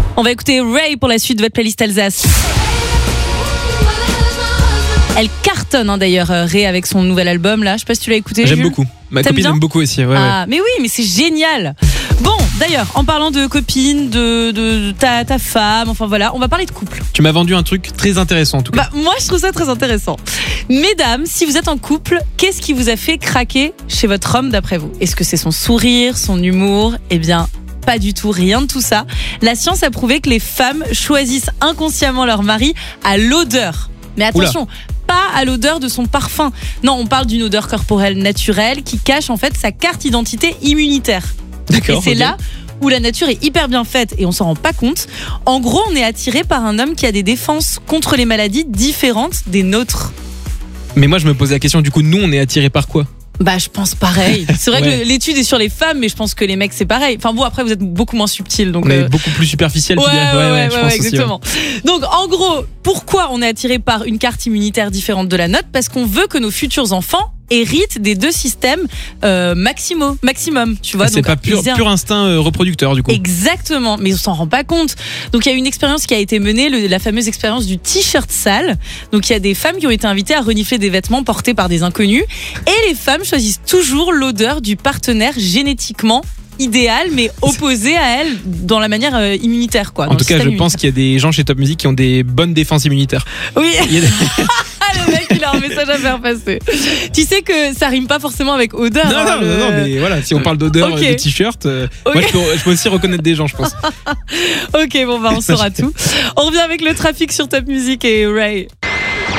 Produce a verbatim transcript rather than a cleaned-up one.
On va écouter Ray pour la suite de votre playlist Alsace. Elle cartonne hein, d'ailleurs Ray avec son nouvel album là. Je sais pas si tu l'as écouté. J'aime Jules. beaucoup. Ma T'aimes copine bien aime beaucoup aussi. Ouais, ah, ouais. mais oui, mais c'est génial. Bon, d'ailleurs, en parlant de copine, de, de, de ta, ta femme, enfin voilà, on va parler de couple. Tu m'as vendu un truc très intéressant en tout cas. Bah, moi, je trouve ça très intéressant. Mesdames, si vous êtes en couple, qu'est-ce qui vous a fait craquer chez votre homme d'après vous ? Est-ce que c'est son sourire, son humour ? Eh bien, pas du tout, rien de tout ça. La science a prouvé que les femmes choisissent inconsciemment leur mari à l'odeur. Mais attention, Oula. pas à l'odeur de son parfum. Non, on parle d'une odeur corporelle naturelle qui cache en fait sa carte d'identité immunitaire. D'accord. Et c'est okay. là où la nature est hyper bien faite et on s'en rend pas compte. En gros, on est attiré par un homme qui a des défenses contre les maladies différentes des nôtres. Mais moi, je me posais la question, du coup, nous, on est attirés par quoi ? Bah, je pense pareil. C'est vrai ouais. que l'étude est sur les femmes, mais je pense que les mecs, c'est pareil. Enfin, vous, après, vous êtes beaucoup moins subtil. Donc, on euh... est beaucoup plus superficiel, ouais, tu dirais. Ouais, ouais, ouais, je ouais, pense exactement. Aussi, ouais. Donc, en gros, pourquoi on est attiré par une carte immunitaire différente de la nôtre ? Parce qu'on veut que nos futurs enfants héritent des deux systèmes euh, maximo, maximum, tu vois. C'est donc, pas pur, pur instinct euh, reproducteur, du coup. Exactement, mais on s'en rend pas compte. Donc, il y a une expérience qui a été menée, le, la fameuse expérience du t-shirt sale. Donc, il y a des femmes qui ont été invitées à renifler des vêtements portés par des inconnus. Et les femmes choisissent toujours l'odeur du partenaire génétiquement idéal, mais opposé à elle dans la manière euh, immunitaire, quoi. En tout cas, je pense qu'il y a des gens chez Top Music qui ont des bonnes défenses immunitaires. Oui. Il y a des... Le mec, il a un message à faire passer. Tu sais que ça rime pas forcément avec odeur. Non, hein, non, le... non, mais voilà, si on parle d'odeur okay. de t-shirt, euh, okay. moi je peux, je peux aussi reconnaître des gens, je pense. Ok, bon, bah on saura tout. On revient avec le trafic sur Top Music et Ray.